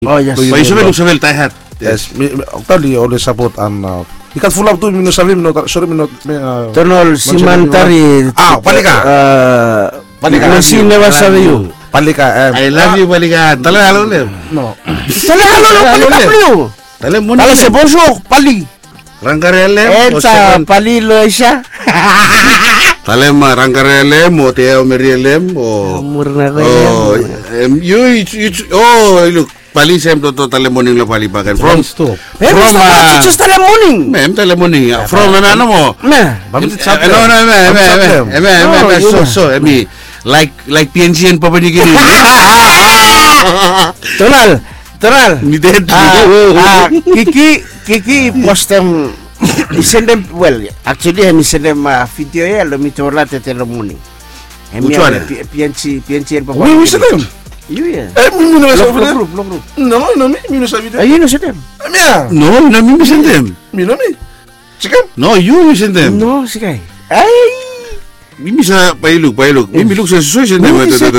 Oh yes. Isabel Usabel Taihat. Yes, Octavio always support and ikat full up tu minus sabi sorry Tonol Simantari. Palika. Palika. Nasi never sabi you. Palika. I love you Palika. Tala halo le. No. Tala halo Palika you. Tala muni. Tala se bonjour Pali. Rangkarele. Eta Pali lo isya. Tala ma rangkarele mo teo merielem o. Murna ko. Look. Pali sempre to telemoning lo pali pakan from just telemoning mem telemoning from ano mo so emi like PNG pa ni gini Tonal ni dead Kiki postem send them well actually he send them video ya lo mi torla telemoning PNG pa we send them you ya mi no sa group no mi no sa video you no send them no mi send them mi chicken no you send them no sikay ay mi sa pailuk mi look sa send them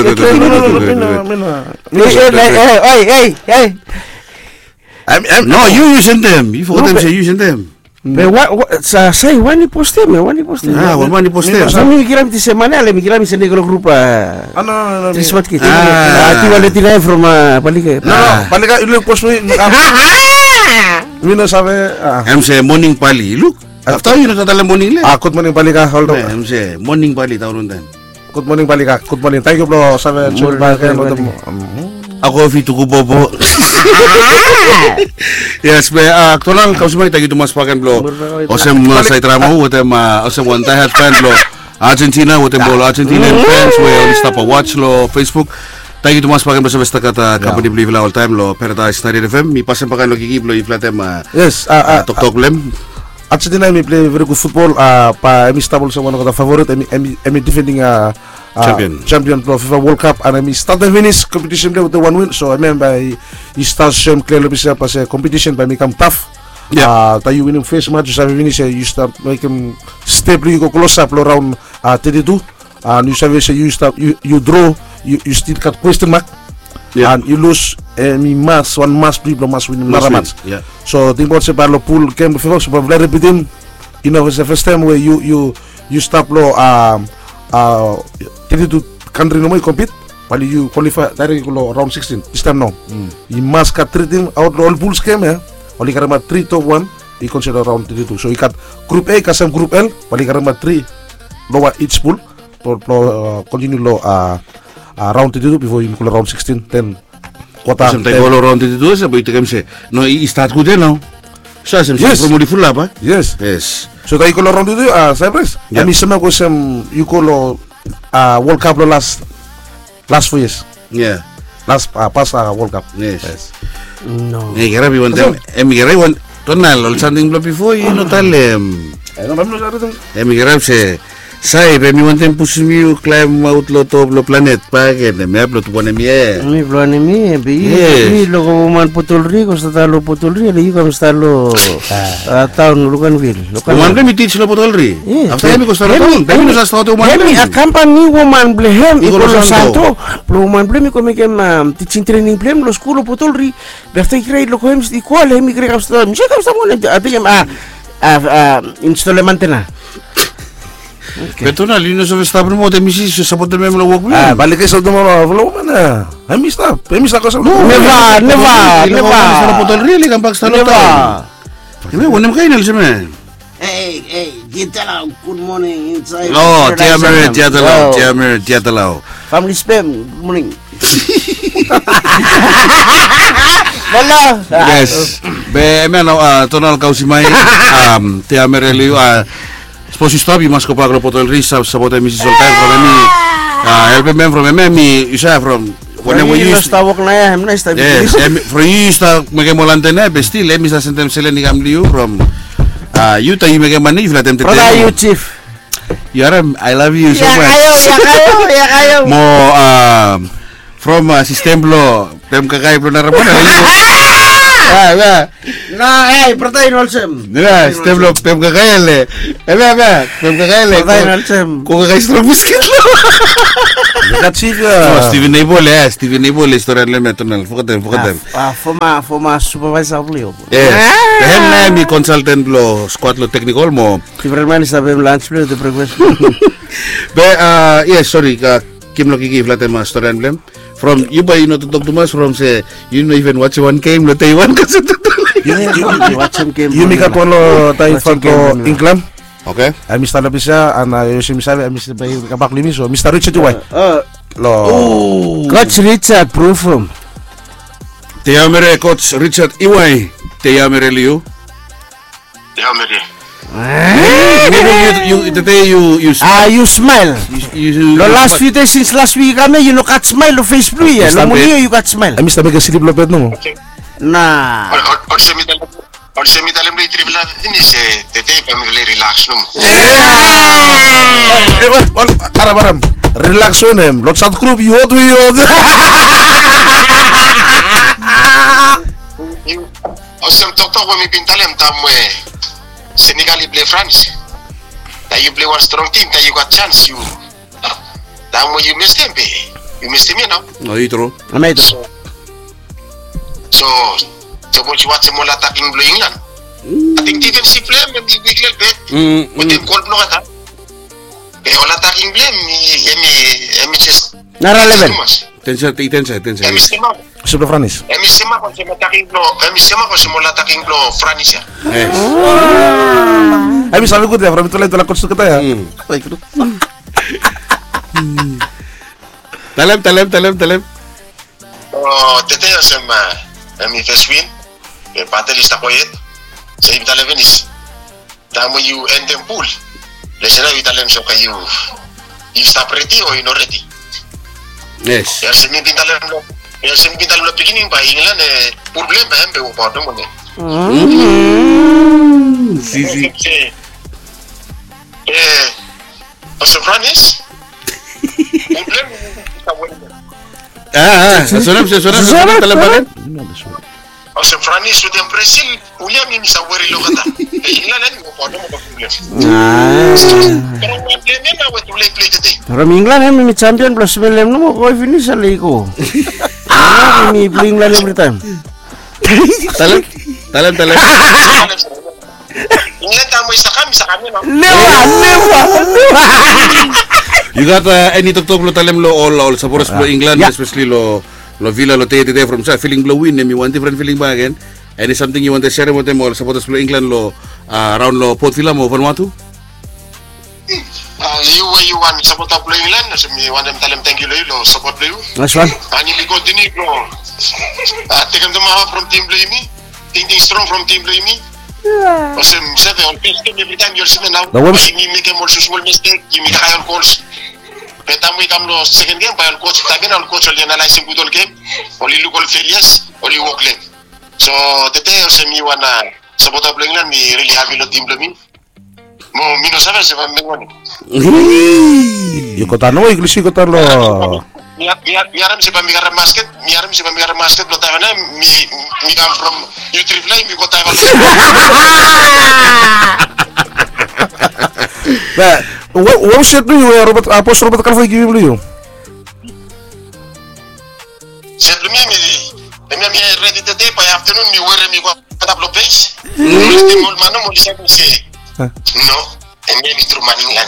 hey no you send them you forgot them say you send them Pero say wani poste wani poste Kami kiram ti semana le kiram sa negro grupo ano Trismat kita ati wala tinay from Palika Palika ilu post mi no sabe em say morning pali look after you know tala morning le good morning Palika hold on em say morning pali taon dan good morning Palika good morning thank you bro sabe ako fitu ko bobo yes be actual kau semua tagi tu mas pakan blo osem sai tramo osem one hat fan blo Argentina bolo Argentina fans we only stop a watch lo Facebook tagi tu mas pakan blo sa kata company believe all time lo Paradise Study FM mi pasen pakan lo kiki blo iflate yes tok lem Argentina mi play very good football pa mi stable sa one of the favorite emi defending champion pro FIFA World Cup and I start the finish competition with the one win so I remember he starts shame clearly bisa pas competition by become tough tayo winning face match sa finish you start make him step you go close up around 32 and you say you draw you still got question mark and you lose one match people must win match so think about se parlo pool game FIFA so very repeating you know it's the first time where you stop lo 32 country no may compete while you qualify directly to round 16 this time now you must cut 3 team out all pools game only karama 3 to 1 you consider round 32 so you cut group A kasam group L only karama 3 lower each pool to continue round 32 before you go round 16 then quarter sometimes go round 32 sa boy tegam se no I start good no so sem promo di full up yes so tayo ko round 32 Cyprus kami sama ko sem you ko World Cup lo last 4 years last pas World Cup yes no grabe one time emigrate one tonal or something before you know talem emigrate se sai pe mi one time push me climb out lo top lo planet pa que me upload one mi plan mi bi lo ko man Puerto Rico sta lo Puerto Rico le ko sta lo town Luganville man mi teach lo Puerto Rico after mi ko sta lo dai mi sa sta to man mi accompany woman blehem ko lo santo lo man blemi ko me kem teaching training blem lo school Puerto Rico bertai grade lo ko hem di ko le mi grade sta mi ka sta mo atem installe mantena Betul lah, lino sa Verstappen mo, demi si support dem lo work mo. Balik sa demo lo mana. Emista ko sa. Neva. Sa Puerto Rico kan bak sa lo. Dime, wonem kay nal sime. Hey, kita lah, good morning inside. Oh, dia talau. Family spam, good morning. Hello. Yes. Be meno tonal kau simai tia mereliu Sposi stopi mas ko pagro potol risa sabote mi soltai from me help me from me you say from when we use tawok na ya hemna sta yes from you sta mege molante na be still mi sa sentem selen ni liu from you ta mege mani fla tem Proda you chief Yara I love you so much ya kayo mo from system lo tem kakay blo na rabon pertain olsem. Mira, tem kakaile. Pem kakaile. Pertain olsem. Ko kakay strong biscuit lo. Steven Neighbor historian le metonal. Fukatem. Former supervisor beliau. Hem mi consultant lo squad lo technical mo. Tiverman sabe lunch beliau de progress. Yes, sorry, Kim lo kiki flatem historian blem. From you buy to talk to us from say even watch one game lo Taiwan kasi You watch some game. You make up one lo tayo from England. Okay. Mr. Labisa and Yoshimi Sabe, Mr. Kabak Limi, so Mr. Richard Uway. Coach Richard, proof him. Te amere Coach Richard Iway. Te amere Liu. Te amere. You smile. The last few days since last week, you know, got smile on Facebook. You got smile. Mr. Mega Silip Lopet no. Nah. Or se mi dalam retreat la ini se tete pamile relax num. Baram. Relax on him. Lot sat group you do you. Osem tok mi pintalem tamwe. Senegal play France. That you play one strong team, that you got chance you. Tamwe you miss them be. You miss them now. No, you true. So much watch mo la attacking blue England. I think defensive play maybe big like that. But them call no kata. All attacking blame me just. Nara level. Tensa. Super Franis. Mi sema con se attacking mo la attacking blue France. Yes. Ami sabi ko dia from ito la coach kita ya. Talem. Oh, tete sama mi first win. Pe paterista koyet. Sa ibitale venis. Tamo you end them pool. Lesena ibitale so kayu. You stop ready or you not ready? Yes. Ya semi ibitale lo beginning by England problem ba embe o pardon mo ne. Si. Osofranis. Problem Sonam talaban. Osofranis su dem Brazil, William mi sa wari lo kata. England ni ko pardon mo problem. Pero problem na we to play today. From England mi champion plus William no ko finish sa liko. Mi play England every time. Talem. England tamo isa kami no. Lewa. You got any talk lo talem lo all support lo England especially lo Villa lo tete from sa feeling lo win me one different feeling ba again. Any something you want to share with them all support lo England lo around lo Port Vila mo Vanuatu? You want support lo England so me want them tell them thank you lo support lo. Nice one. Ani li continue lo. Take them from team lo me. Thinking strong from team lo me. Because on every time you're sitting now, you make a more small mistake, you make higher calls. But then we come to second game, by coach, only analyzing good all game, only look all failures, only walk late. So the day of me wanna support up England, me really happy to team me. Mo no sabes se van benoni. Yo kotano English kotano. Miaram si pamigar basket lo tayo na mi come from YouTube live mi ko tayo. What shit do you Robert Apostle Robert Calvo give you? Set mi ready today by afternoon mi wear mi ko tablo page. Mo mano mo lisa ko si. No, and maybe through Maningland.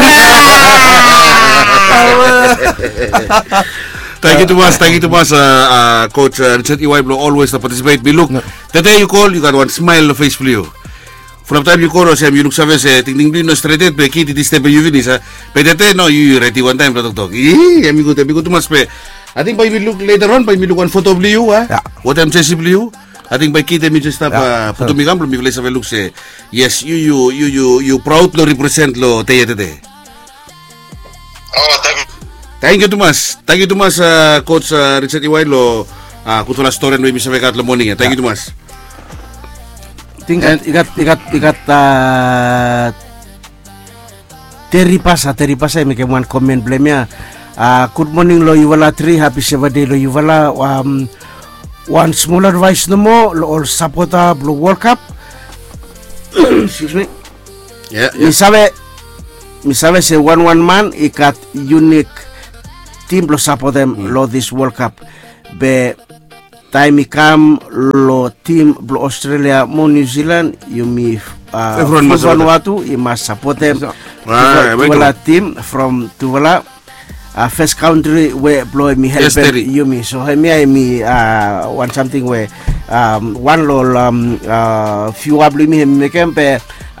Thank you too much, Coach Richard Iway will always participate. But look, the day you call, you got one smile on face for you. From the time you call us, you look savage, ting no straight, but kid this step you finish. But the day no, you ready one time to talk. Amigo too much. I think by we look later on, by me look one photo of you, what I'm chasing you. I think by kid me just stop photo me gamble me place have a look say yes you proud to represent lo today. Oh, thank you. Thank you too much, Coach Richard Iway lo kutola story no ibig sabihin lo morning. Thank you too much. Ikat Terry Pasa may one comment blame ya. Good morning lo Yuvala 3, happy 7 day lo Yuvala. One small advice no more lo all supporter Blue World Cup. Excuse me. Yeah. Mi sabe se one man ikat unique team lo support them lo this World Cup. Be time come lo team lo Australia mo New Zealand yumi Vanuatu you must support them. Tuvala team from Tuvala first country where blow me help yumi. So me want something where one lo few abli mi make pe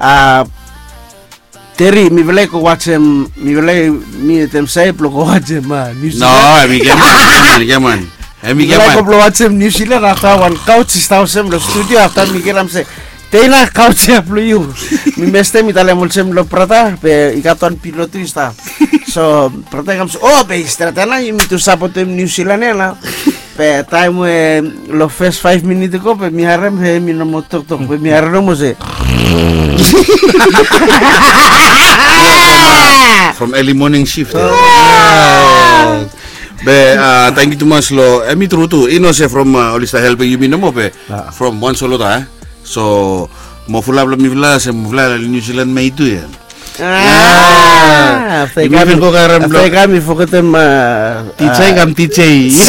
Terry, mi vele ko watch him, mi vele mi tem say plo ko watch him New Zealand. No, mi keman. Mi ko plo watch him New Zealand after one couch stau sem lo studio after mi kelam se. Tena couch ya plo you. Mi meste mi tale mol sem lo prata pe ikaton piloto sta. So prata kam pe stratana mi tu support New Zealand la. Pe time we lo first 5 minutes ko pe mi harem he mi no motok tok pe mi harem mo se. From early morning shift. Thank you too much lo. Mi true too. Ino se from Olista helping you mo pe from one solo ta. So mo fula mi fula se mo fula New Zealand me itu ya. Kami ko karam lo. Kami fokutem teaching.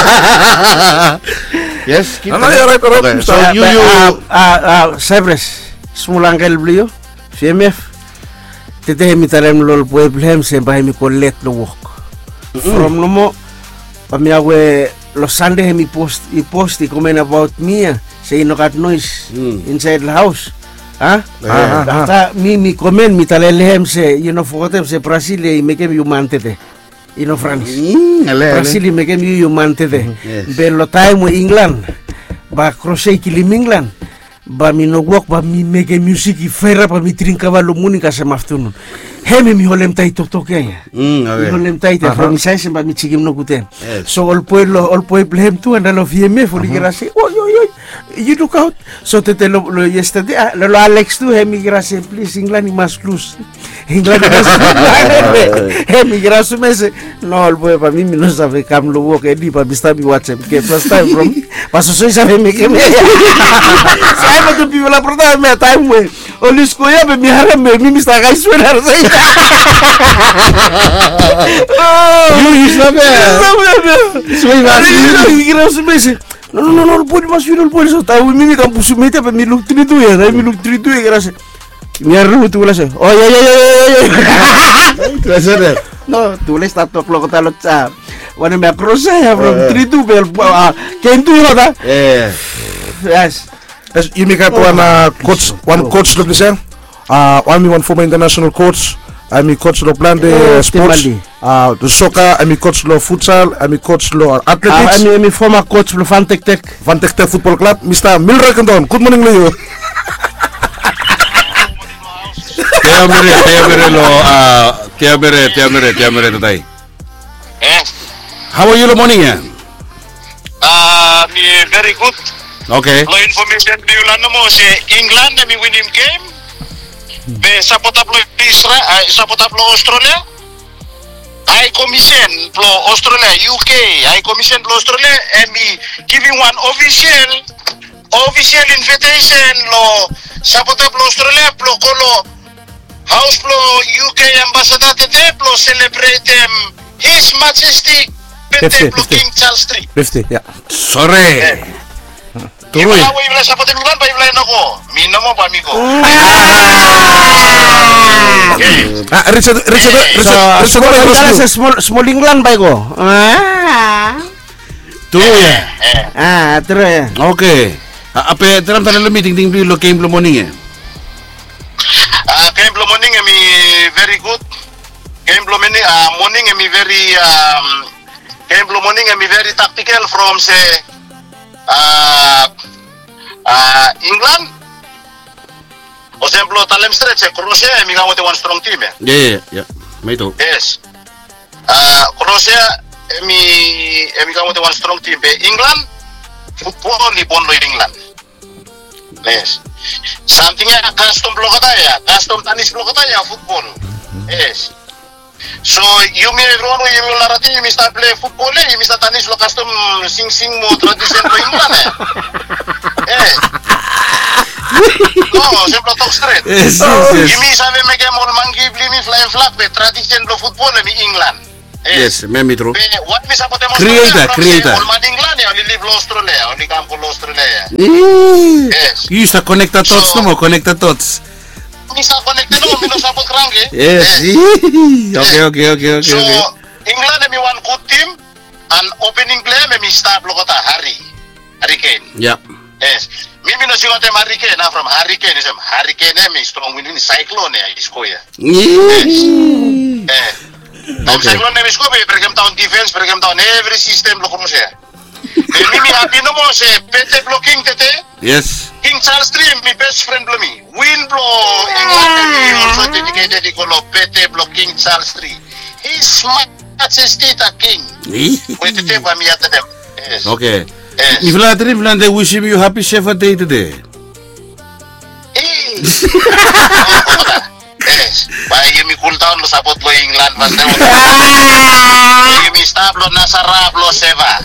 Yes. No, you're right. Okay. So you Cyprus. Smulangkel beliau, CMF. Teteh mi tarem lol pueblem sampai mi kollet lo work. From nomo, kami awe lo Sunday mi post i comment about me. Say no got noise inside the house. Kata mi comment mi talelem se forgotten se Brazil i make mi humante France. Brazil i make mi humante Bello time England, ba crochet kilim England. Ba mi no work ba mi make music I ferra ba mi trincava lo munica se afternoon. Hemi mi holem tai tok ya. Mi holem tai from size ba mi chigim no guten. So all pueblo hem tu andalo fieme for grase. Oi you look out. So te lo yesterday lo Alex tu hemi grase please England mas plus. England mas hemi grase mese no all pueblo ba mi no sabe cam lo work e di ba bista mi WhatsApp ke first time from paso soy sabe me que me Saya tu pivola pertama me time we. Olis ko ya be mi harem me mi mista kai suenar sai. You sabe. Soy vacío. Quiero se no puede más ir al pueblo. Está mi campus mete pe mi look tritu ya, mi look tritu ya gracias. Mi harem tu la se. Oye. Gracias. No, tu le está to clock ta lo cha. Wana me crossa ya from tritu pe kentu ya. Yes. You make up one coach look the same. One former international coach. I'm coach lo plan de sports. The soccer. I'm coach lo futsal. I'm coach lo athletics. I'm former coach lo Van Tek Football Club. Mr. Milroy Kenton. Good morning to you. Tiamere today. How are you the morning? Very good. Okay. Lo information di ulan mo si England mi winning game. Be sapotaplo Israel, sapotaplo Australia. I commission pro Australia UK. I commission pro Australia and me giving one official invitation lo sapotaplo Australia pro kolo house pro UK ambassador tete pro celebrate His Majesty King Charles III. 50, yeah. Sorry. Tuloy. Iba wala sa patin ulan, iba na ko. Mino mo pa amigo. Richard, small England ba ko? Tuloy. Tuloy. Okay. Ape teram tanalo meeting ding lo game lo morning Game lo morning mi very good. Game lo morning mi very game lo morning mi very tactical from say England. O ejemplo, talem stretch, Croatia, mi gawa one strong team. Yeah. Me too. Yes. Croatia, mi gawa one strong team. England, football ni bonlo England. Yes. Something custom block ya, custom tenis block ya football. Yes. So you may run you will larati you must play football you must tenis lo custom sing mo tradition lo England No, sempre talk straight. Yes. You may sabe me game all mangi bli mi fly flag be tradition lo football mi England. Yes, me mitro. What mi sapot mo Creator. Madinglan ya, li live Australia, li campo Australia. Yes. You sa connected thoughts no mo, connected thoughts. Misa connected no, mi no sapot krangge. Yes. Okay. So, England mi one good team, and opening play mi stable ko ta Harry Kane. Yep. Yes. Mimi no sigote Hurricane from Hurricane is Hurricane mi strong winning cyclone ya isko ya. Cyclone mi isko be perché down defense, perché down every system lo como sea. Mimi happy no mo se pete blocking tete. Yes. King Charles III mi best friend lo mi. Win blow England mi also dedicated di kolo pete blocking Charles III. He's smart as a king. Wait tete ba mi yata dem. Yes. Okay. If they wish you happy Shepherd Day today. Yes. Bayi mi cool down lo sapot lo England basta mo. Mi stablo nasarab lo seva.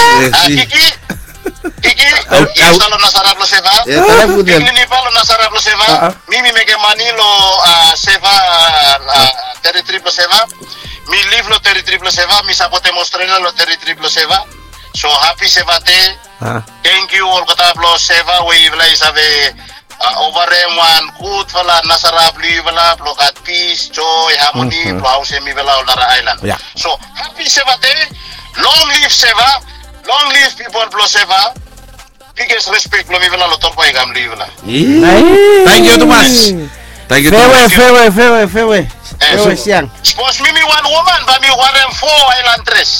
Kiki, instalo nasarab lo seva. Ini palo nasarab lo seva. Mimi mege manilo seva territory lo seva. Mi live lo territory lo seva. Mi sapot Australia lo territory lo seva. So happy Seva Day. Thank you all katablo Seva we iblay sabe overem one good fala nasarabli wala blokat peace joy harmony house mi wala Lara Island. So happy Seva Day. Long live Seva. Long live people blo Seva. Biggest respect lo mi wala lo torpa igam live la. Thank you Tomas. Thank you. Fairway. Siang. Suppose me one woman ba mi warem 4 island dress.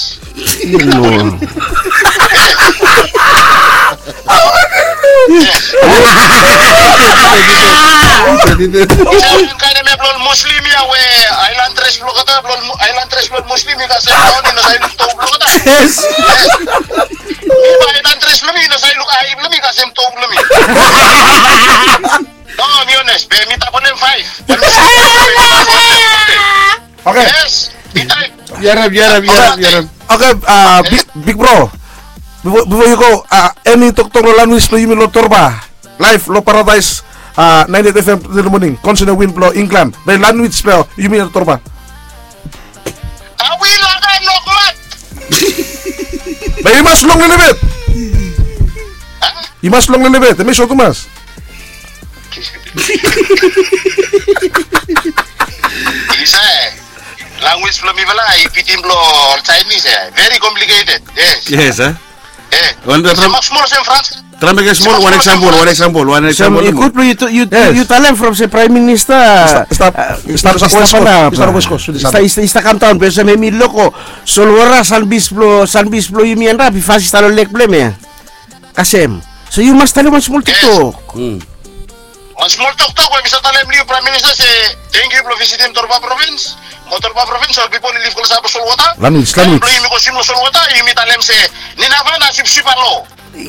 Kaya may blol Muslim ya we island dress blol kata island dress blol Muslim ka sa taon na sa ilog to blol kata. Yes. Island dress blol mi na sa ilog ay blol mi ka sa to blol mi. No, mi honest, be mi tapon ng 5. Okay. Yes. Yarab. Okay, big bro. Before you go, any Dr. Lanwis lo yumi lo torba live lo paradise 98 FM in the morning. Consonant win blow England. By Lanwis spell yumi lo torba. Awi laga lokmat. But you must long a little bit. You must long a little bit. Me show Tomas. Isa language flow mi wala ipitim lo Chinese very complicated. Yes. Small in France. Try make a small one example. You tell them from the Prime Minister. Está cantando, pero se me mi loco. Solo ora San Bispo y mi anra, bifasi stalo lek bleme. Kasem. So you must tell them small TikTok. Small talk we bisa talem liu Prime Minister se thank you for visiting Torba province. Motorba province all people live ko sa Solwata. Lanwis. Play mi ko sim Solwata, imi talem se ninavana sipsipalo.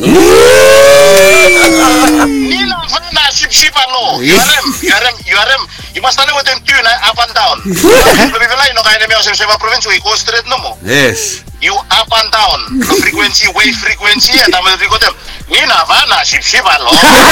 Ninavana sipsipalo. You must tell what them tune up and down. Bibelay no kaya nemi sa province we go straight no mo. Yes. You up and down. Low frequency, wave frequency at tama ko dem. Ninavana sipsipalo.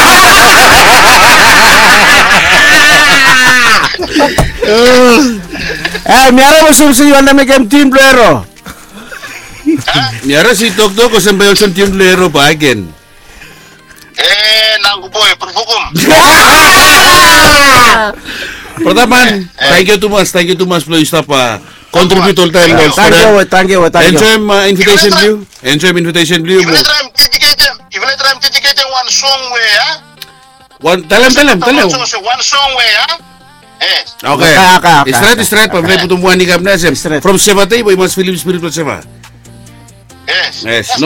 Miara mo sumsiyo na may team player. Miara si Tok ko sa bayo sa team player pa again. Nanggu boy perfukum. Pertama, thank you too much Flo Istapa. Contribute all time. Thank you. Enjoy my invitation view. Even I'm dedicating one song where Tell him. one song where Okay. Straight. Pabli putumbuhan ni Gab Nasem. From Seva Day, boy, mas Philip Spirit Seva. Yes. No.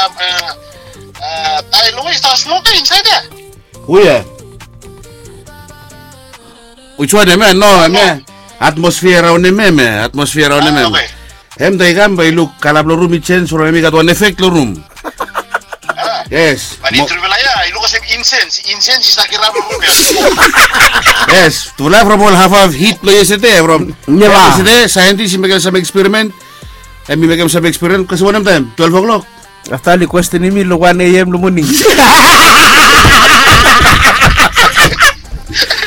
I Louis the smoking inside there. Who ya? Which one, man? No, man. Atmosphere on the meme. Okay. Hem day gam by look kalab lo room change or maybe got one effect lo room. Yes. But in Trivelaya, look at incense. Incense is like a rubber room. Yes. To live from all half of heat lo yesterday from. Yesterday, scientists make some experiment. And we make some experiment because one time 12 o'clock. After the question ni mi lo 1 AM lo morning.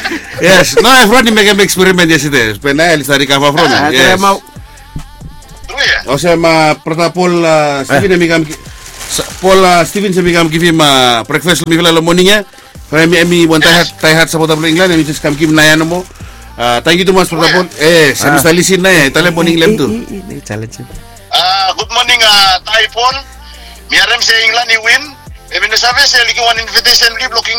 Yes. No, everyone make an experiment yesterday. When I started cover from. Yes. Osem Pratapol Steven emigam Paul Steven semigam give him breakfast mi vela morning emi one tai hat sabota blo England emi just kam kim na yan mo. Thank you too much Pratapol. Sa lisin na tale morning lem tu. Good morning Taipon. Miarem sa England ni win. Emi na sabi sa liki one invitation leave looking.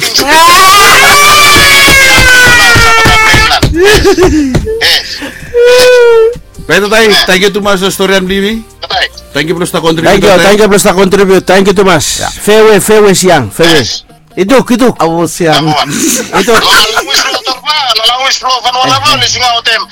Pero thank you too much Storian Bibi. Thank you plus ta contribute. Thank you too much. Fairway siang. Fairway. Itu. Awo siang. Itu. Lalawis lo kan wala ba lising autem.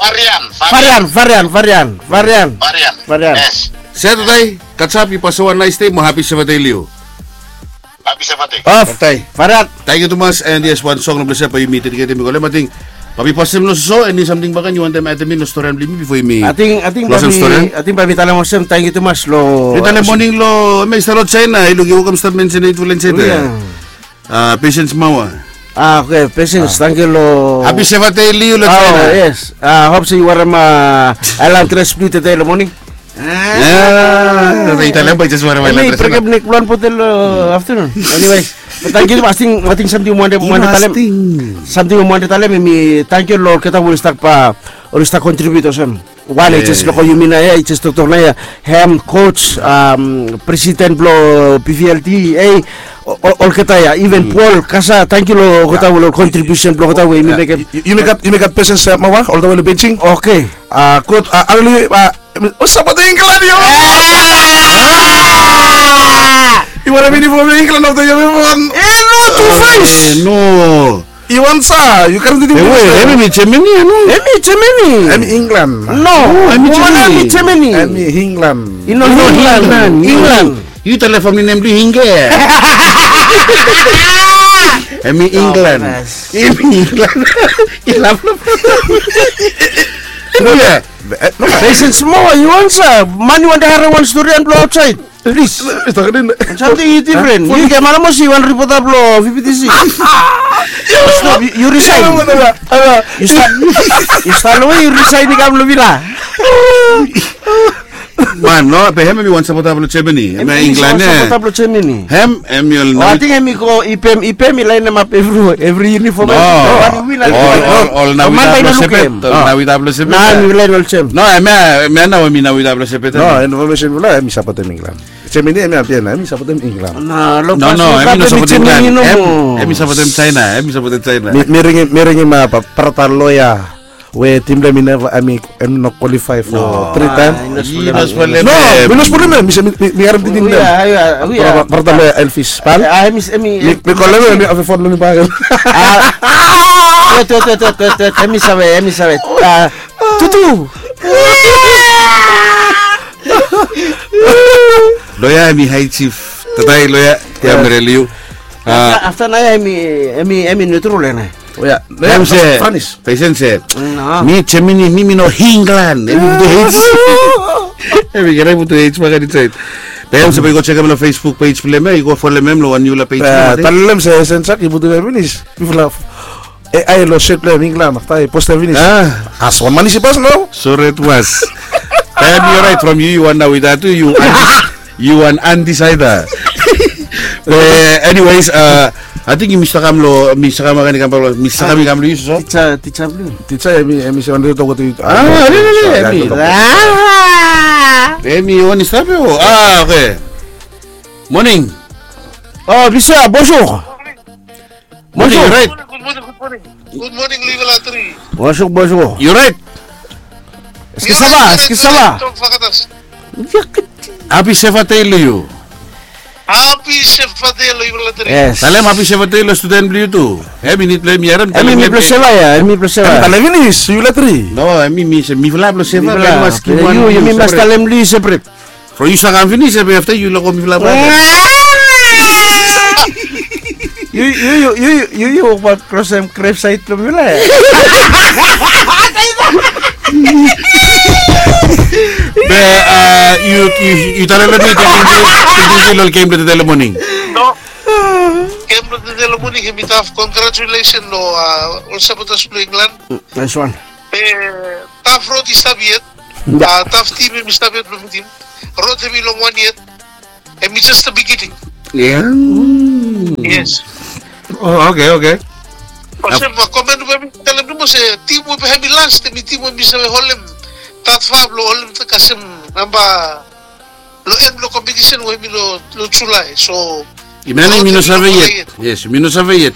Varian. Yes. Saya tay katsapi pasawan nice day mo happy Saturday Leo. Happy Saturday. Off. Varian. Thank you too much and yes one song na blesa pa you meet kita mi ko mating. Papi pasim no so any something bakan you want them at me no story believe me before me. Ating papi tala mo sem thank you too much lo. Kita le morning lo may start China ilugi ko kam start mention it ulen sete. Patience mawa. Okay, patience. Thank you lo. Happy Saturday Leo lo China. Yes. Hope so you were Island Tres Split today lo morning. Kita le ba just wara wala. Ini pergi nek bulan putel afternoon. Anyway. Thank you masing something mo tale mi thank you lo kita will start contribute sem one it's lo ko yumina it's doctor na hem coach president lo PVLT all kita ya even Paul kasa thank you lo kita will contribution lo kita we You make up patience mawa all the way to benching. Okay Coach early usap ato England yo. Iwan na for England of the year one. No, two face. No. Iwan sa, you can't do it. Emi Chemeni. Emi England. No, Emi Chemeni. Emi England. England. You tell the family name Hinge. Emi England. Patience more, you want sir. Man, you want to have one story and blow outside. Please. Something different. You can almost see one report of law, VPTC. You resign. You start away, you resign the Gamlo Villa. Man, no, pe hem mi wan sa potable Chemeni. England I think I go IPM line them up every uniform. All now we double sepet. No, No, information wala mi support England. Chemeni mi apian, mi support England. No, mi support England. Mi support China. Miringi ma Prataloya. Where team them never I'm not qualify for 3 times. No, minus problem. Mi harap din dem. Prataloya Elvis. Pan? Mi kolem mi ave phone mi bagal. Emi sabe. Tutu. Loya mi high chief. Tatay loya tiam reliu. After na emi neutral na. Oh ya, Spanish. Patience. Mi Chemeni mi no England. Emi kira butuh H makan inside. Pem sampai go check am na Facebook page pleme, go follow mem lo one new la page. Talem sa sensak ibu tu finish. People ai lo set play England, tai poster finish. As one man is pass no? So it was. Pem you right from you one now with that you an undecided. Anyways, I think misa kami kamlo yuso. Teacher emi se on to go to. Emi on istape o. Okay. Morning. Oh, bisa, bonjour. Morning, you right? Good morning, Legal Atri. Bonjour. You right? Est-ce que ça va? Happy Saturday you. Happy Saturday, Legal Atri. Yes. Talem happy Saturday student beliau tu. Minute play miaran. Emi plus seva. Talem finish, you latri. No, mi fla plus seva. You mi mas talem li separate. For you sakam finish after you loko mi fla. You what cross them crave site lo mula. You tell me that you came to the morning. No. Came to the morning. He have congratulations. No, also for the England. Nice one. Tough road is Soviet. Tough team mi started from team. Road hemi long 1 year. And it's just the beginning. Yeah. Yes. Oh, okay. Kasi comment mo talam mo sa team mo hemi last mi team mo mi sa holem. Tat fab lo holem kasi namba lo end lo competition mo hemi lo chulay. So Imana minus aveyet. Yes, minus aveyet.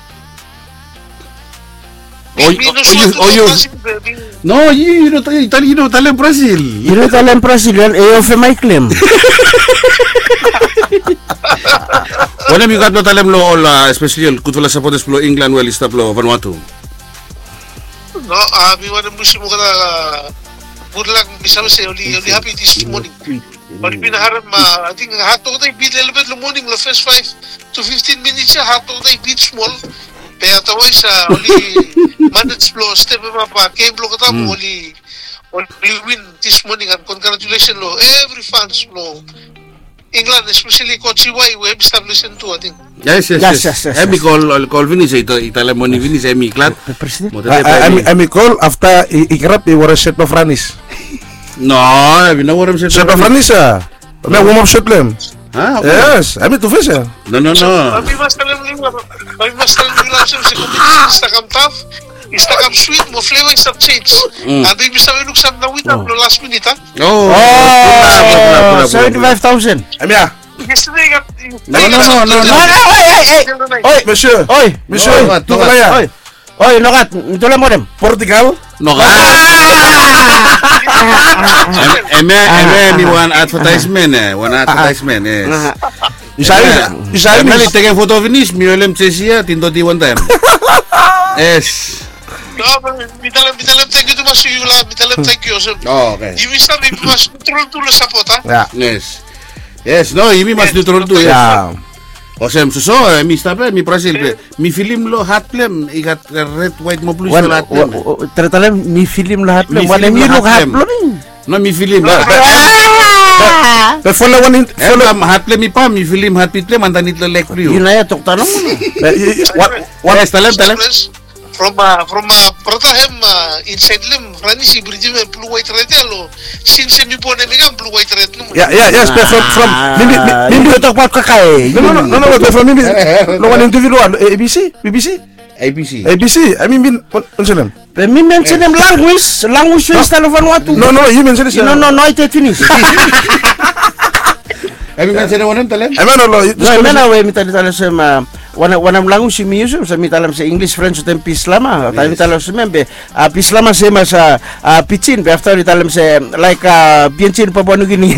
No, you know Italian Brazil. You know Italian Brazilian, of my claim. Wala mi kat no talem lo all especially kutula sa potes lo England well istap lo Vanuatu. No, mi wana musimo kada good luck misal say only happy this morning. But pinaharap I think hato tay beat a little bit the morning the first 5 to 15 minutes hato tay beat small. Kaya taway sa only manage flow step pa game lo kata only win this morning and congratulations lo every fans lo England especially Coach Iwai we have established too I think. Yes. Emi call Vinis Italian money Vinis emi klat. Emi call after ikrap I wara set of Franis. No, emi no wara set of Franis me warm up set lem. Okay. Yes, emi tu face. No. Kami mas talam nila sa competition sa kamtaf. Istakam sweet mo flavor is change. Abi bisa look some na win up last minute ha. 75,000. Amia. Yesterday got No. Oi, Monsieur. Oi, nokat, itulah modem. Portugal. No. Emi one advertisement yes. Isai Mali taking photo Vinis mi olem chesia tindo di one time. Yes. No, bitalam thank you to mas Yula, bitalam thank you. Oh, okay. You miss me mas control to lo support ha. Yeah. Yes, no, imi mas neutral tu ya. Yeah. Osem suso mi stape mi Brazil mi film lo hat plem ikat red white mo plus lat. Ternyata mi film lahat plem. Wala mi lo hat plem. No mi film. But follow one hat plem mi pa mi film hat plem mantanit lo lek priu. Yun na ya tok tanong mo. What is talem? From Protahem inside lem Franis ibridge me blue white red lo since mi pone me blue white red no. Yes, but from Mimi tok pat kakay. No, but from Mimi no one individual ABC. I mean mention them. Me mention them language style of Vanuatu. No, you mention it. No, I take finish. Emi mention one talem? No, we mitalam sa wanam language si Miusum sa mitalam sa English French tem pislama. Tayo mitalam sa membe. Pislama sa sa pitchin after mitalam sa like pinchin pa buwan gini.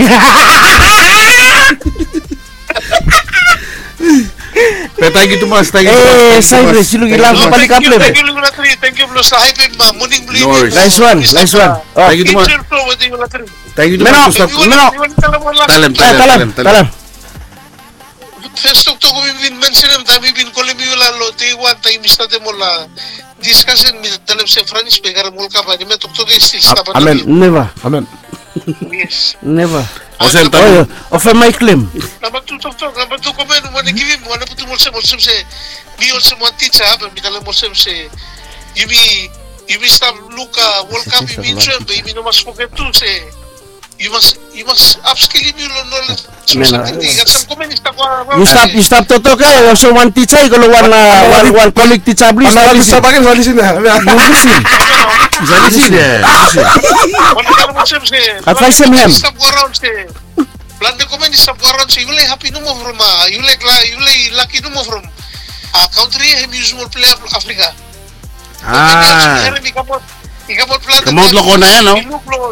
Thank you Mas. Say silo gilang balik kaple. Thank you sa hype morning blue. Nice one. Thank you Mas. Thank you Mas. Talem. First to bin mention tabi bin kolemi wala lo Taiwan tayo mista de mola discussion mi talem se Franis pegar mulka pa ni me tok still stop. Amen. Never. Yes. Never. Osem tayo. Of my claim. Number 2 comment one give him one putu mo se mi also want teacher but mi talem mo se you stop Luka World Cup you mean baby no mas forget to say you must upskill me knowledge. You stop to talk also one teacher kalau one colleague teacher beli bisa pakai salisin ya. Salisin ya. Advice him. Stop go around say plan the comment stop go around say you like happy no more from you like lucky no more from country him usual player Africa. Ikamot plan. Kamot lo ko na yan, no?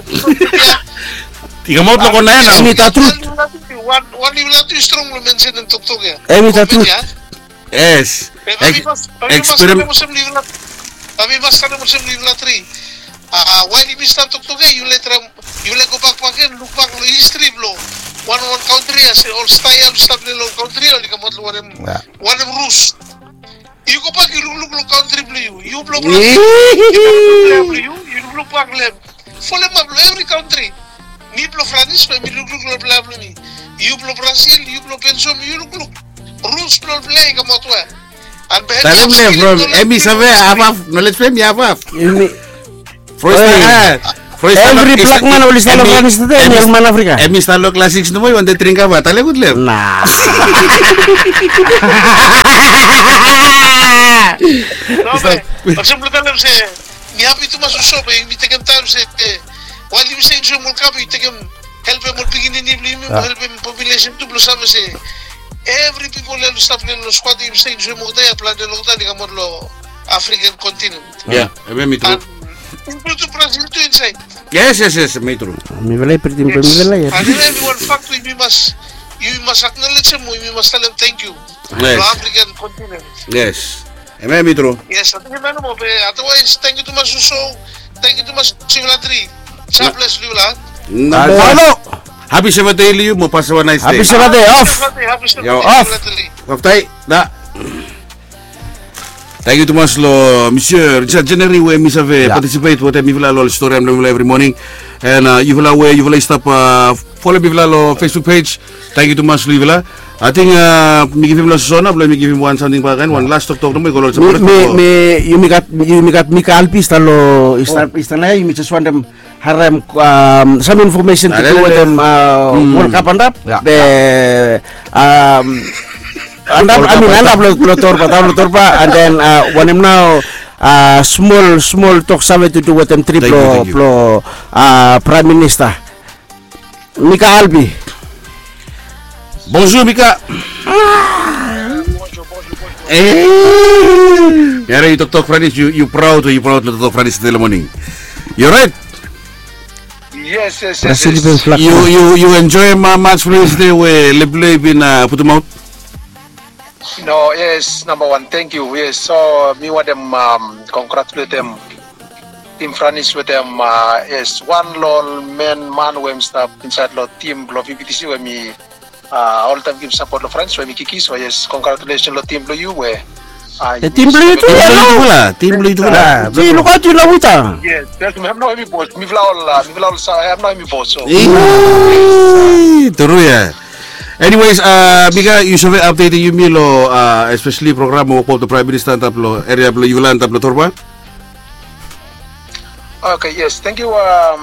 Ikamot lo ko na yan, no? Emita truth. One you strong lo mention ng tuktok ya. Emita truth. Yes. Experiment. Kami mas kana mo sa Livla 3. Why ni Mr. tuktok you let go back again look back lo history lo. One country as all style stuff lo country lo ikamot lo one Rus. You go back, you look country blue. You blow black. You look back left. Follow up every country. Me blow France, me look black blue. You blow Brazil, you blow Belgium, you look Rus blow play come out where. And Talem from Emi Save Avaf, knowledge frame Avaf. Every plug man ulis talo Franis tete yang man Afrika. Emi stalo classics no mo wante trinka ba tale gudle. Nah. No, Asem lutalem se mi happy to masuso be mi tekem time se while you say jo mul kapi tekem help em begin ni bli mi help em population to plus sama se every people will stop in lo squad im say jo mul daya plan de lo tani kamor lo African continent. Yeah, eme mi true. Include Brazil to inside. Yes, mi true. Mi velay pertim mi velay. And then everyone fact you must acknowledge them, we must tell them thank you. Yes. To African continent. Yes. Eme mi true. Yes, otherwise thank you to my Suso, thank you to my Civilatri. God bless you, lad. No. Happy 7th day you mo pass a nice day. Happy 7th day off. Happy 7th Yo, day, off. Civilatri. Oftay, da. Thank you Tomas lo Monsieur Richard Jennery we misave participate what mi vla lo story am lo every morning and you vla stop follow mi vla lo Facebook page. Thank you Tomas lo vla. I think mi give him lo sona mi give him one something pa kan one last talk no mo ko lo me you got Mika Alpi stalo istana you just want them haram some information to do with them World Cup and up the Andap lo torpa and then when him now small talk something to do with them trip lo Prime Minister Mika Albi. Bonjour Mika. Yeah, you talk French. You proud to talk French in the morning. You're right. Yes. You enjoy my match Wednesday where Leblay been put them out. No, yes, number one, thank you. Yes, so me want them congratulate them. Team Franis with them. Yes, one lol man when stop inside lo team lo VPTC when me all time give support lo friends when me kiki. So yes, congratulations lo team lo you where. Team lo itu lah. Si lo kau tu lah kita. Yes, that's me. I'm not me boss. Me vla all sa. I'm not me boss. So. Terus ya. Anyways, Mika, you should update you lo, especially program mo po to Prime Minister taplo area plo Yulan taplo Torba. Okay, yes, thank you.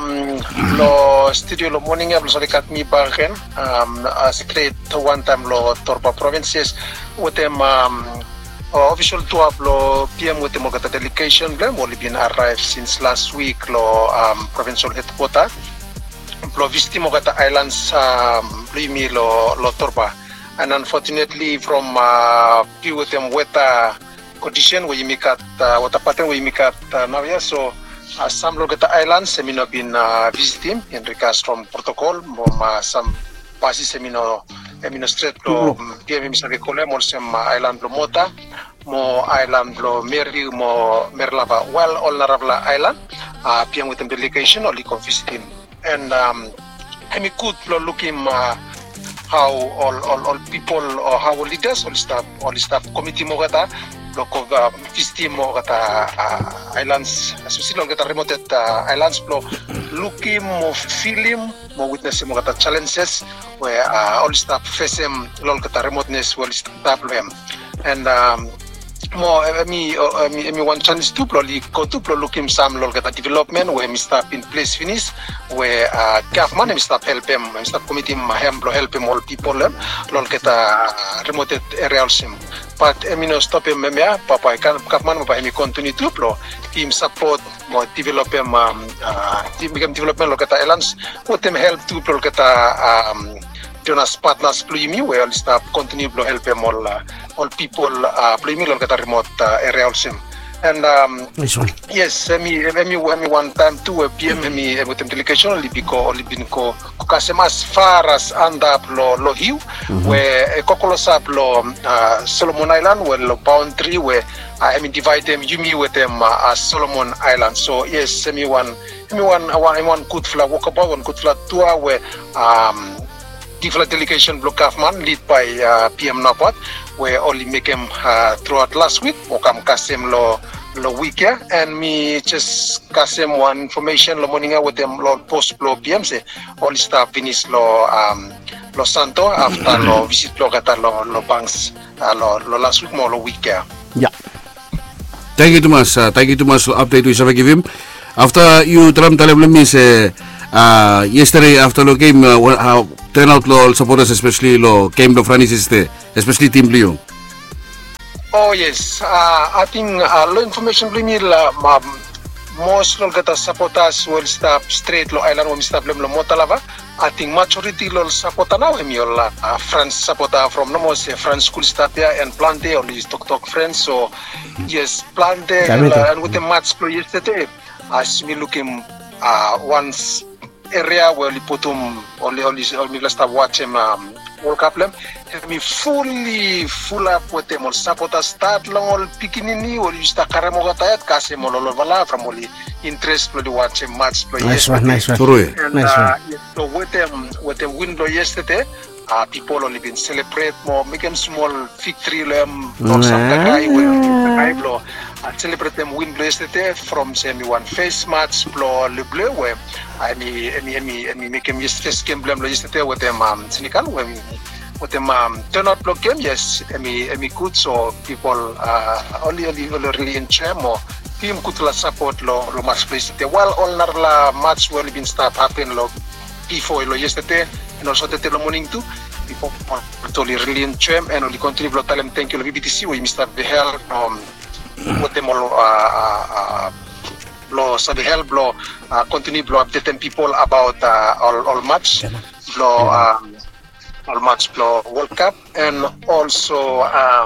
Lo studio lo morning ya lo sarikat mi bagen. Secret one time lo Torba provinces with them official tour lo PM with them kata delegation blem only been arrived since last week lo provincial headquarters. Lo visti mo kata islands blimi lo Torba, and unfortunately from few with them weather condition we make at water pattern we make at now yeah, so some lo kata islands semino been visiting in regards from protocol some passes semino straight lo dia misalnya kole mo sem island lo Mota mo island lo Meri mo Merlava well all naravla island piang with them delegation only visiting. And I'm good looking how all people or how leaders all staff committee mo kata loko visti mo kata islands especially kata remote islands lo looking mo feeling mo witness mo kata challenges where all staff face them lol kata remoteness will staff them and mo me one chance to probably go to looking some lol kata development where me stop in place finish where government me stop help him me stop committee help him all people lol kata remote areas but no stop him ya papa kan government pa me continue to team support mo develop him team become development lol kata islands with them help to lol kata Jonas partners plumi where all staff continue to help them all people plumi lol kata remote area also and yes me one time to PM me with them delegation only been ko kasem as far as andap lo hiu where kokolosap lo Solomon Island where lo boundary where I mean divide them Yumi with them as Solomon Island. So yes me one good flag walk about one good flag tour where different delegation block government lead by PM Napat where only make him throughout last week wakam kasem lo week yeah and me just kasem one information lo morning with them lo post lo PM say all staff finish lo Santo after lo visit lo kata lo banks lo last week mo lo week yeah. Thank you Tomas. Thank you Tomas. Update we shall give him. After you tell me say yesterday after the game how turn out lo supporters especially lo game lo Francis especially team Leo. Oh yes, I think lo information blimil most lo gata supporters will stop straight lo island will stop lo motalava. I think majority lo supporter now emiol France supporter from no most France school start there and Plante or is talk friends. So yes, Plante and with the match play yesterday, as me looking once area where we put only start watching World Cup them. Me full up with them all supporters start long all pikinini or you start karamo gatayat kasi mo lolo wala from only interest to watch a match play. Nice one. And so with them win play yesterday, people only been celebrate more, make them small victory them or something blow. Celebrate them win play yesterday from semi one face match blow le bleu where I mean make them first game blame yesterday with them Senegal when with them turnout block game, yes, emi good, so people only really enjoy more. Team could support lo match place. While all narla match will been start happen lo before lo yesterday and also the morning too. People totally really enjoy and only continue to tell them thank you lo BBTC we Mr. Behel with them lo sabi help lo continue to update them people about all match lo all match blow World Cup and also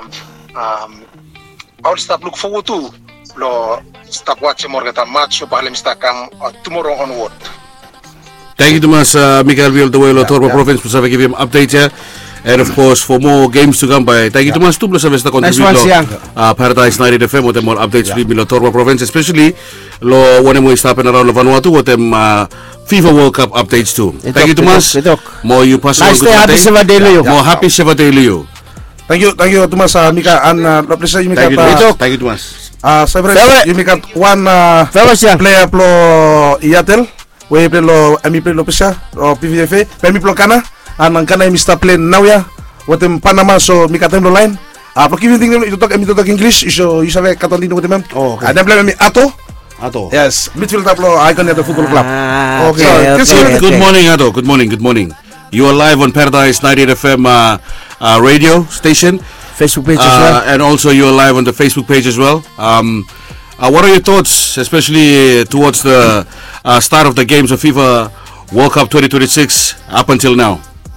I'll stop look forward to stop watching more get a match so pahalim stakang tomorrow onward. Thank you to Mas Mikael Vildoelo Torba Province for give him update here. And of course, for more games to come by, thank you to Mas Tublo sa vesta contribute Paradise 90 FM with more updates with Milo Torba Province, especially lo one mo stopping around lo Vanuatu with them FIFA World Cup updates too. Thank you to Mas. More you pass nice day, happy Sabado Leo. More happy Sabado Leo. Thank you to Mas Mika and pleasure you Mika. Thank you to Mas. Favorite you Mika one player plo Iatel, we play lo play lo pesa o PVFA, pemi plo kana. Ang kana Mr. Plain now ya with them Panama so Mika time line pag you think to talk English so you sabe katon din with them and then play me Ato yes midfield taplo icon at the football club good morning Ato good morning you are live on Paradise 90 FM radio station Facebook page as well and also you are live on the Facebook page as well what are your thoughts especially towards the start of the games of FIFA World Cup 2026 up until now?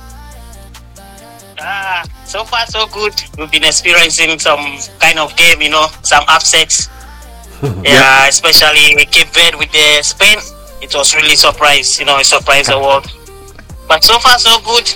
So far so good. We've been experiencing some kind of game, some upsets. Yeah, especially Cape Verde with the Spain. It was really surprised, it surprised the world. But so far so good.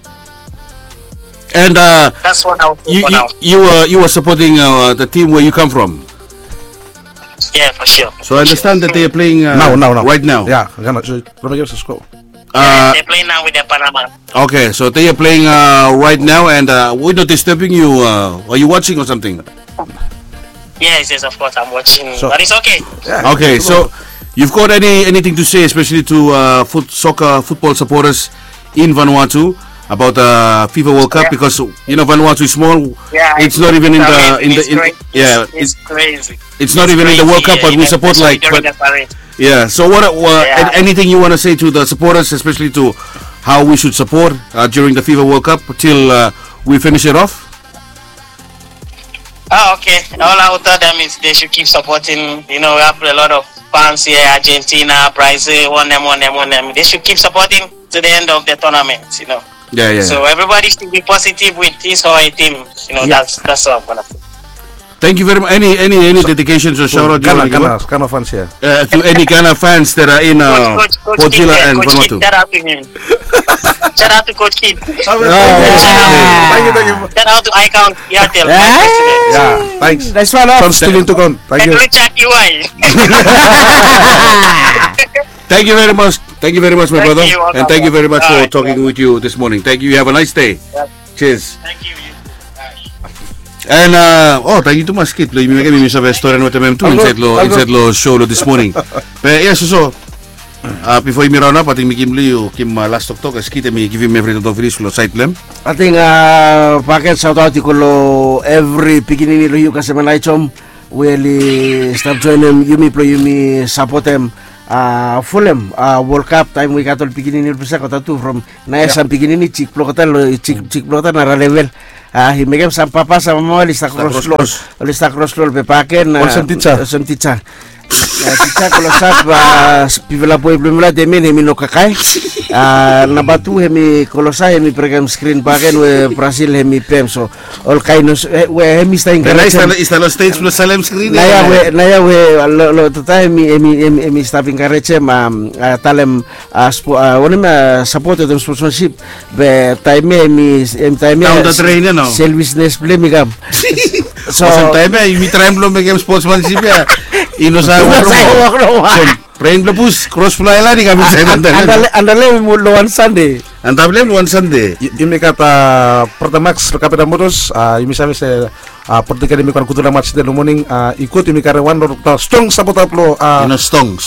And that's what I you were supporting the team where you come from. Yeah, for sure. So I understand that they are playing now. Right now. Yeah, they're playing now with the Panama. Okay, so they are playing right now, and we're not disturbing you. Are you watching or something? Yes, of course I'm watching, but it's okay. Yeah, okay, so you've got anything to say, especially to football supporters in Vanuatu about the FIFA World Cup because Vanuatu is small. Yeah, it's not even it's crazy. It's not even in the World Cup, but we support yeah. So what anything you want to say to the supporters, especially to how we should support during the FIFA World Cup till we finish it off? Okay. All I would tell them is they should keep supporting. We have a lot of fans here, Argentina, Brazil, one them. They should keep supporting to the end of the tournament. Yeah. So everybody should be positive with his or her team. That's all I'm gonna say. Thank you very much. Any dedications or shout out Ghana fans here? To any Ghana fans that are in Port Vila and Vanuatu. Shout out to him. Shout out to Coach Kid. Thank you. Shout out to Icon Yatel. Yeah, thanks. Nice one. Still into con. Thank you. Thank you very much. Thank you very much, my brother. And thank you very much for talking with you this morning. Thank you. You have a nice day. Cheers. Thank you. And thank you to Mas Kit. May kami sa restaurant with them too inside lo show this morning. But yes, so before you round up, I think Kim last talk as Kit me give him every to finish lo site lem. I think packet shout out ko lo every beginning lo yung kasi manay chom Weli stop join them Yumi pro Yumi support them Fulham World Cup time we katol pikinin bisa kota tu from naya sam pikinin cik plokatan nara level himegem sam papa sama mama lista cross roll bepaken senticha Ticha kalau pivela boy belum lah demen hemi no kakai nabatu hemi kalau saya hemi program screen paken we Brazil hemi pem so all kainos we hemi stain istalo stage plus salem screen naya we lo tata hemi staffing kareche talem support the sponsorship be time hemi service blemigam so time hemi tremblo megam sponsorship ya Inosa Prain Blapus cross fly lah di kami andale lawan Sunday. Andale lawan Sunday. Ini kata Pertamax kapita motos ini sampai saya pertika demi kan kutu match the morning ikut ini karena one strong support up lo strong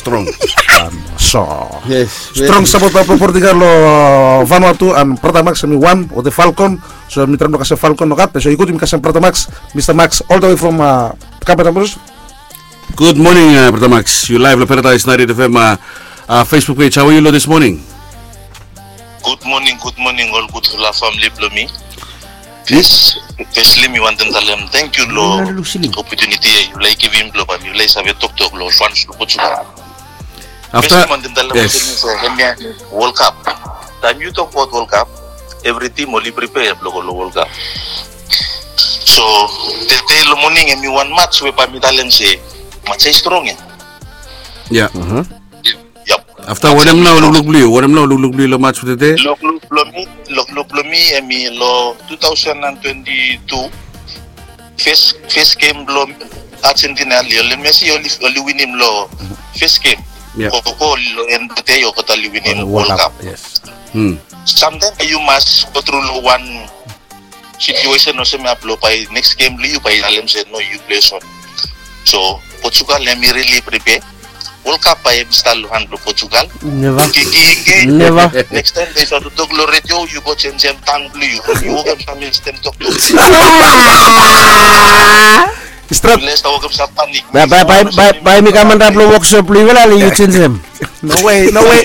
so yes strong support up pertika lo Vanuatu and Pertamax semi one or the Falcon so mitra lo kasih Falcon lo kat so ikut ini kasih Pertamax Mr. Max all the way from kapita motos. Good morning, Pertamax. You live on Paradise 90 FM Facebook page. How are you this morning? Good morning. All good to la family Blomi. Firstly, me want to tell them thank you lo opportunity you like giving Blomi. You like have talk lo fans lo put After yes. World Cup. Time you talk about World Cup, every team only prepare lo World Cup. So today lo morning me one match we pa mi talen say match is strong yeah. Yep. After what am now look blue lo match for today. Look me emi lo 2022 first game lo Argentina Lionel Messi only win him lo first game. Yeah. Koko lo end today yo kota win him World Cup. Yes. Sometimes you must go through one situation no se me upload by next game you by Alem said no you play on. So Portugal let me really prepare. World Cup I am start handle Portugal. Never. Next time they start to talk lo radio you go change them tongue you go some system talk to. Strap. Let's talk about some panic. Bye me kaman rap lo workshop lu wala you change them. No way.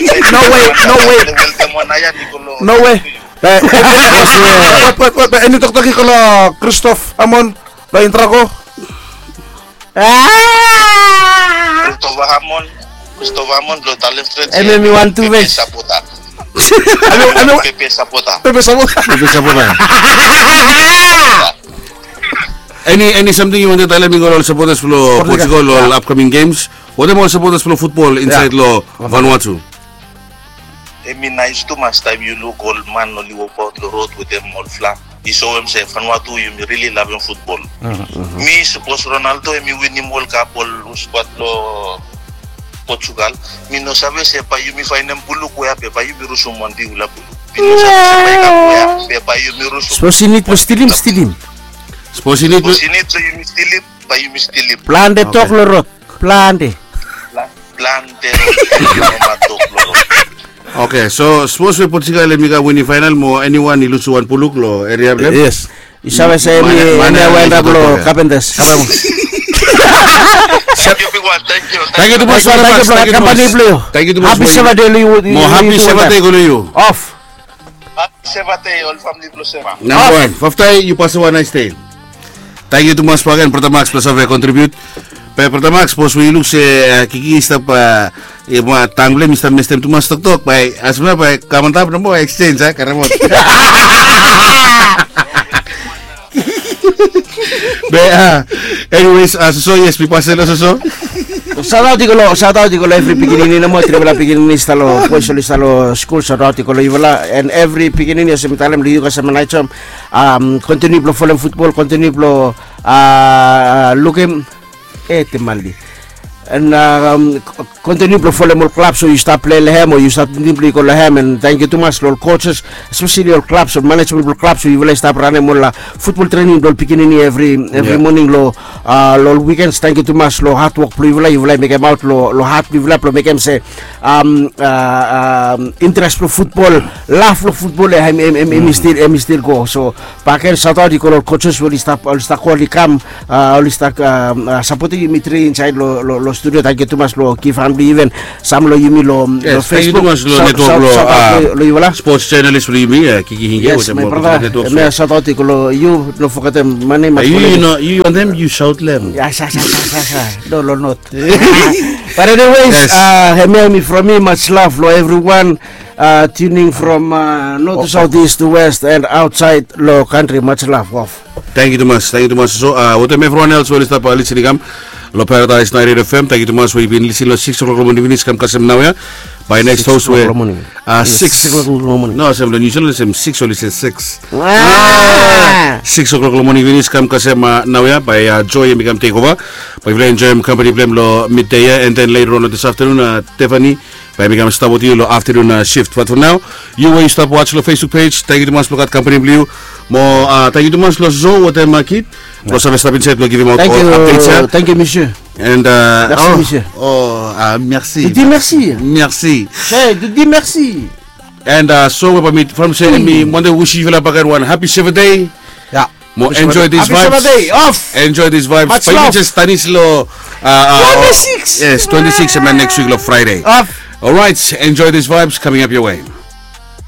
What ini tok-toki kalau Christoph Amon lo intra ko. Christoph Amon lo talent friend. MMA 1-2 base. Pepe Sapota. Any something you want to tell me about supporters for Portugal or upcoming games? What about supporters for football inside lo Vanuatu? I mean, nice too much time you look old man only walk out the road with them all flat. You saw him say, Vanuatu, you really loving football. Me, suppose Ronaldo, me win him World Cup all squad lo Portugal. Me no sabe se pa you me find them bulu kuya pe pa you biru sumondi ula bulu. Me no sabe se pa pe pa you biru sumondi. Sposinit stilim. Sposinit so you me stilim, pa you me stilim. Plan de talk lo rot. Plan de talk lo rot. Okay, so suppose we Portugal emiga win final mo anyone ilusuan puluk lo area blem. Yes. Isabe se mi wenda lo Capendes. Thank you to boss. Thank you to boss. Happy Saturday Mo happy Saturday ko you. Off. Happy Saturday all family plus sema. Number one. Faftay you pass one nice day. Thank you to Mas Pagan Pertamax plus have contribute. Pertamax pos we look se kiki stop mga tangle Mr. tu mas tok by asma by kamantap na mo exchange karena mo. Anyways, so yes, we pass na so. Shout out ko lo every beginning na mo tribala beginning stalo puesto stalo school shout out ko lo iwala and every beginning sa mitalem liyo ka sa manaichom continue blo follow football continue blo looking temali continue to follow more clubs, so you start play lehem or you start play ko lehem, and thank you too much all coaches, especially all clubs or management clubs, so you will start running more football training lo pikinini every morning lo weekends. Thank you too much lo hard work you will make them out lo hard you will make them say interest pro football, love lo football still go. So pakai satu di kalau coaches will start quality come will start supporting Mitri inside lo studio. Thank you too much lo key family even some lo yumi lo Facebook lo network sports journalist lo yumi kiki hingi. Yes, my brother. Me satu di kalau you lo focus money mas. You on them, you shout them. Ya sa. No not. But anyways, from me much love lo everyone. Tuning from north to south, east to west, and outside low country. Much love. Thank you too much. So, what everyone else will stop listening lo Paradise Night FM. Thank you too much. We've been listening 6 o'clock in the morning. Come kasem now, yeah. By next host we 6 o'clock in the morning. No, I'm New Zealand. 6 only says 6. 6 o'clock in the morning. Come kasem now, yeah. By Joy and become takeover. By we enjoy company blame lo midday, and then later on this afternoon, Tiffany. By become stop with you afternoon shift. But for now, you will stop watching the Facebook page. Thank you too much for that company blue. More thank you too much lo Zo what them kid. Lo service stop inside lo give him out updates. Thank you monsieur. And merci monsieur. Merci. Dis merci. Merci. Hey, dis merci. And so we from saying me one day wish you one happy 7th day. Yeah. More enjoy these vibes. Happy 7th day off. Enjoy these vibes. Much love. Just Stanislo 26. Yes, 26 and then next week lo Friday. Off. All right, enjoy these vibes coming up your way.